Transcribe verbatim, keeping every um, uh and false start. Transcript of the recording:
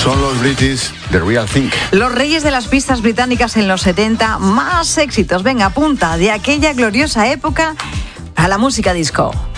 Son los British, The Real Thing. Los reyes de las pistas británicas en los setenta, más éxitos. Venga, apunta de aquella gloriosa época a la música disco.